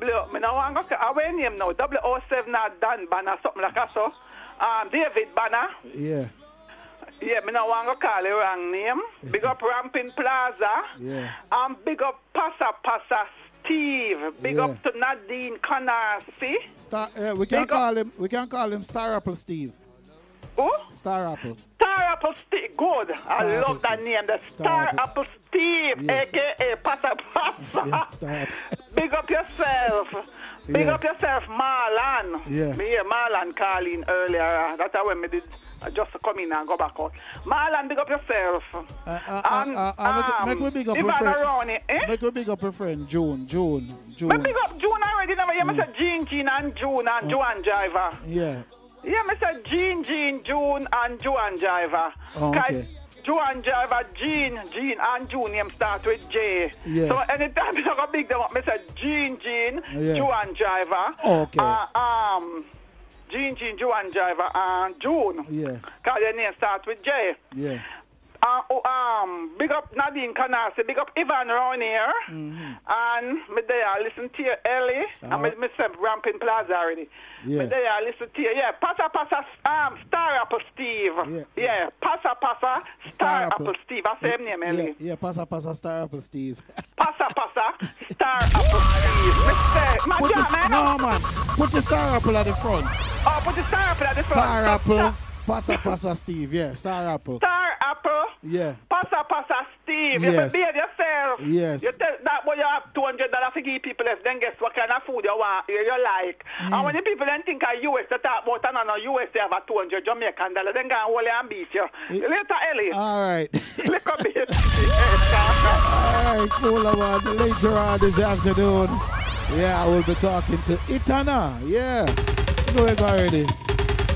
Me no want go. Our name now. 007 Dan Banner something like that. So, David Banner. Yeah. Yeah, me no want to call the wrong name. Big up Ramping Plaza. Yeah. Big up Pasa Steve. Big up to Nadine Canarsi. We can call him Star Apple Steve. Who? Star Apple. Star Apple Steve. Good. I love that name. The Star Apple Steve, yes. aka Pasa. Yeah, Star Apple. Big up yourself. Big up yourself, Marlon. Yeah. Me hear Marlon calling earlier. That's how we did. Just come in and go back out. Marlon, big up yourself. Make we big up your friend. Make we big up your friend, June. Me big up June already. Never hear me say Jean and June and Joan Jiver. Yeah. Yeah, me say Jean, June and Joan Jiver. Oh, okay. Joan Jiver, Jean and June name start with J. Yeah. So anytime you go big them up, me say Jean, Joan Jiver. Oh, okay. Jean, Joan Jiver, and June. Yeah. Because your name starts with J. Yeah. Big up Nadine Canarsi, big up Ivan around here. Mm-hmm. And me there listen to you, Ellie. And me say Ramping Plaza already. Yeah. Me there listen to you. Yeah, Pasa Star Apple Steve. Yeah. Pasa Star Apple Steve. That's the same name, Ellie. Yeah, Pasa Star Apple Steve. Pasa Star Apple Steve. Me say, no, man. Put the Star Apple at the front. Oh, put the Star Apple at the front. Star Apple. Pasa Steve. Yeah, Star Apple. Star Apple. Yeah. Pasa Steve. Yes. You behave yourself. Yes. You tell that boy you have $200 to give people less, then guess what kind of food you want, you like. And when the people then think of US, they talk about another US, they have a 200 Jamaican dollar, then go and hold you and beat you. Later, Ellie. All right. Look a bit. All right, cool about later on this afternoon. Yeah, I will be talking to Itana. Yeah. Going already.